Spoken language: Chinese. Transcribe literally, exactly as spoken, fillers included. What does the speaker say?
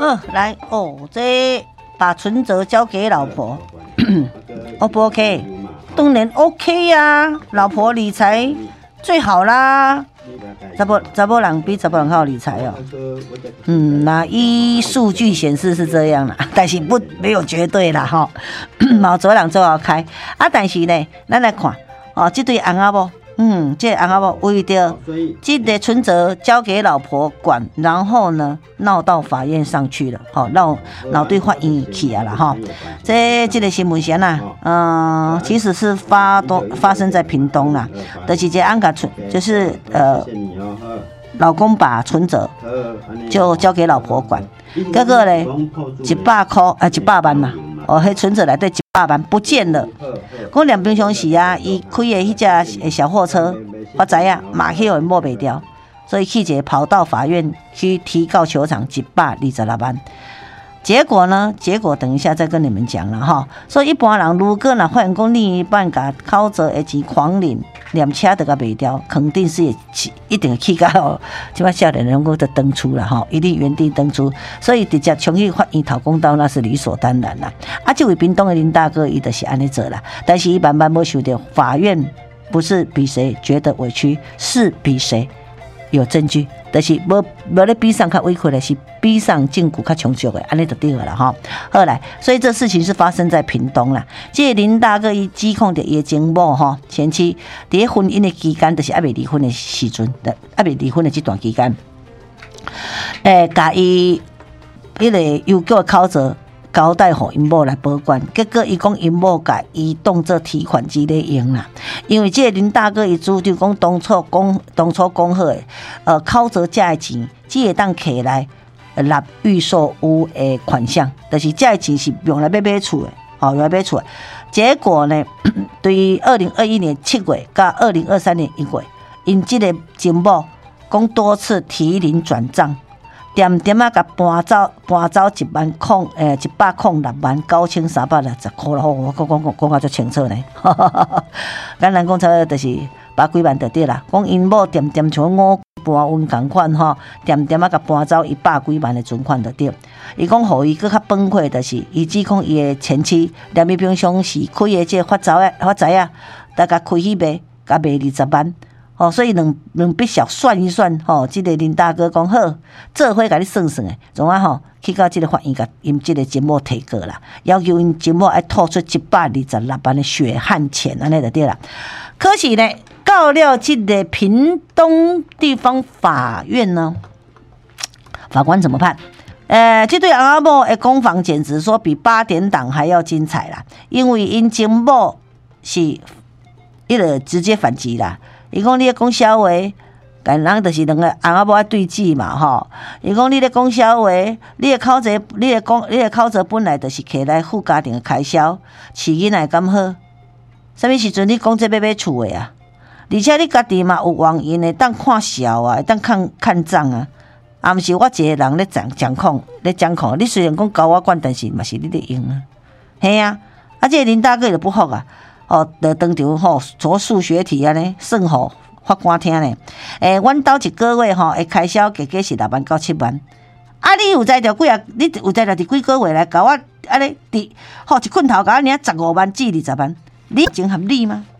呵，来哦，这把存折交给老婆，O 不 OK？ 当然 OK 呀、啊，老婆理财最好啦。查甫查甫人比查甫人好理财哦。嗯，那依数据显示是这样啦，但是不没有绝对啦哈。毛泽人最好开啊，但是呢，咱来看哦，这对翁仔某。嗯，这翁仔某为着这个存折交给老婆管，然后呢闹到法院上去了，好、哦，闹闹对法院去啊啦哈。这这个新闻线呐，嗯、呃，其实是发东发生在屏东啦，就是这安个存，就是呃，老公把存折就交给老婆管，结果呢一百块啊一百万嘛，哦，迄存折内底一百万不见了。讲连平常时啊，伊开的迄只小货车，我知影马去有摸袂掉，所以去者跑到法院去提告求偿一百二十六万。结果呢？结果等一下再跟你们讲了哈。所以一般人如果若发现讲另一半甲靠着的钱狂领，连车都甲卖掉，肯定是会一定会气到，即摆少年人我就登出了哈，一定原地登出。所以直接冲去法院讨公道，那是理所当然啦。啊，这位屏东的林大哥，伊就是安尼做啦。但是伊慢慢要想到，法院不是比谁觉得委屈，是比谁有证据。但是无无咧比上较委屈的，是比上证据较充足的，安尼就对了哈。后来，所以这事情是发生在屏东啦。这个林大哥伊指控着伊的前某哈前妻，伫婚姻的期间，就是还未离婚的时阵，还未离婚的这段期间，诶，甲伊迄个邮局的口罩交代互因某来保管，结果伊讲因某甲伊当做提款机咧用啦。因为这个林大哥伊主张讲当初讲当初讲好的，呃，口罩这的钱只会当摕来纳预售屋的款项，但是这的钱是用来买买厝的，哦，用来买厝的。结果呢，对于二零二一年七月到二零二三年一月，因这个前某讲多次提领转账。点点啊，甲搬走搬走一万空诶，一百空六万九千三百六十块了。我讲讲讲讲啊，足清楚呢。咱人讲差就是百几万就对啦。讲因某点点像五搬运共款吼，点点啊，甲搬走一百几万的存款就对。伊讲，互伊搁较崩溃，就是伊指控伊的前妻连伊平常时开的这发财啊发财啊，大家开去卖，甲卖二十万。哦，所以两两笔小算一算，吼、哦，这个林大哥讲好，这回甲你算算诶，总啊吼去到这个法院，甲因这个节目提过啦，要求因节目爱吐出一百二十六万的血汗钱，安尼就对啦。可是呢，到了这个屏东地方法院呢，法官怎么判？呃，这对翁仔某的攻防简直说比八点档还要精彩啦，因为因前某是一个直接反击啦。伊讲你咧讲笑话，但人就是两个翁仔某爱对峙嘛吼。伊讲你咧讲笑话，你的口罩，你的讲，你的口罩本来就是摕来付家庭的开销，饲囡仔敢好？什么时阵你讲这要买厝的啊？而且你家己嘛有原因的，当看笑啊，当看看账啊，啊毋是我一个人咧掌掌控咧掌控。你虽然讲交我管，但是嘛是你咧用啊，嘿啊，啊这个林大哥就不服啊。哦，就当场吼做数学题啊呢，算互法官听呢。诶，阮兜一个月吼会开销加加是六万到七万。啊，你有才着几啊？你有才着伫几个月来甲我安尼伫吼一困头甲我领十五万至二十万，你真合理吗？